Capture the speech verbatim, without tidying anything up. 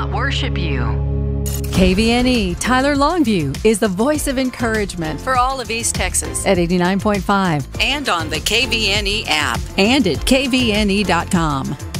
not worship you. K V N E Tyler Longview is the voice of encouragement for all of East Texas at eighty-nine point five and on the K V N E app and at K V N E dot com.